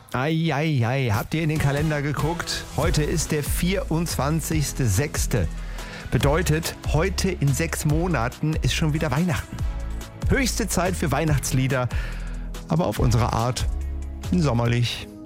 Ei, habt ihr in den Kalender geguckt? Heute ist der 24.06. Bedeutet, heute in 6 Monaten ist schon wieder Weihnachten. Höchste Zeit für Weihnachtslieder, aber auf unsere Art sommerlich.